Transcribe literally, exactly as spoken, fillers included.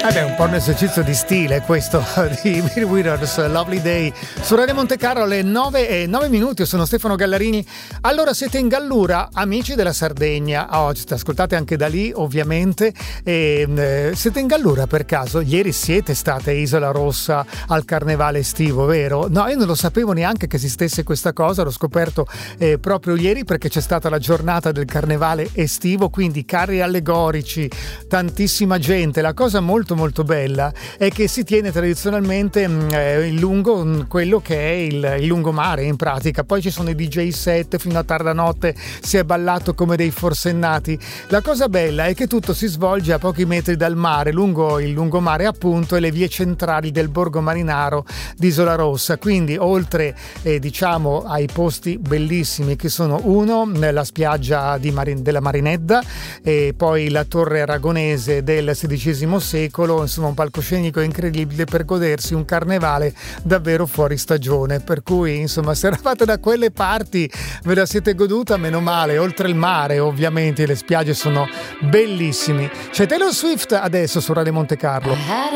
Vabbè, un po' un esercizio di stile questo di Bill Withers, Lovely Day, su Radio Monte Carlo alle nove e nove minuti. Io sono Stefano Gallarini. Allora, siete in Gallura, amici della Sardegna. Oh, ci ascoltate anche da lì, ovviamente. E, eh, siete in Gallura per caso? Ieri siete state a Isola Rossa al carnevale estivo, vero? No, io non lo sapevo neanche che esistesse questa cosa, l'ho scoperto eh, proprio ieri perché c'è stata la giornata del carnevale estivo, quindi carri allegorici, tantissima gente. La cosa molto molto bella è che si tiene tradizionalmente eh, il lungo, mh, quello che è il, il lungomare in pratica. Poi ci sono i D J set, fino a tarda notte si è ballato come dei forsennati. La cosa bella è che tutto si svolge a pochi metri dal mare, lungo il lungomare appunto, e le vie centrali del borgo marinaro di Isola Rossa. Quindi oltre eh, diciamo ai posti bellissimi che sono uno nella spiaggia di Marin- della Marinedda, e poi la torre aragonese del sedicesimo secolo, insomma un palcoscenico incredibile per godersi un carnevale davvero fuori stagione. Per cui insomma, se eravate da quelle parti ve la siete goduta, meno male. Oltre il mare ovviamente le spiagge sono bellissimi. C'è Taylor Swift adesso su Radio Monte Carlo.